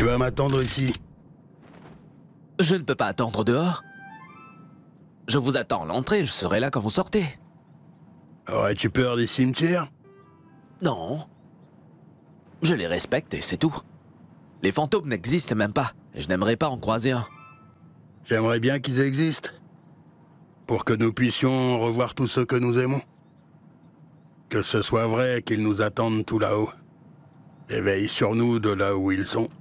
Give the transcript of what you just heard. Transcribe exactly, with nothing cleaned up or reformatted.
vas m'attendre ici. Je ne peux pas attendre dehors. Je vous attends à l'entrée, je serai là quand vous sortez. Aurais-tu peur des cimetières? Non. Je les respecte et c'est tout. Les fantômes n'existent même pas, et je n'aimerais pas en croiser un. J'aimerais bien qu'ils existent. Pour que nous puissions revoir tous ceux que nous aimons. Que ce soit vrai qu'ils nous attendent tout là-haut. Et veillent sur nous de là où ils sont.